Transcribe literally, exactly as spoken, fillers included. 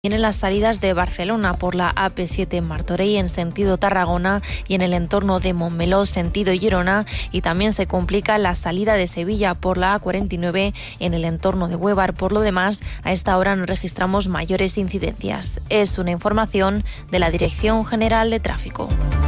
Tienen las salidas de Barcelona por la A P siete en Martorell en sentido Tarragona y en el entorno de Montmeló sentido Girona, y también se complica la salida de Sevilla por la A cuarenta y nueve en el entorno de Huévar. Por lo demás, a esta hora no registramos mayores incidencias. Es una información de la Dirección General de Tráfico.